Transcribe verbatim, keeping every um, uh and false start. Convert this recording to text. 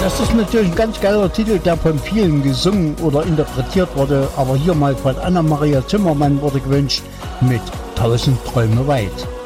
Das ist natürlich ein ganz geiler Titel, der von vielen gesungen oder interpretiert wurde, aber hier mal von Anna-Maria Zimmermann wurde gewünscht mit Tausend Träume weit.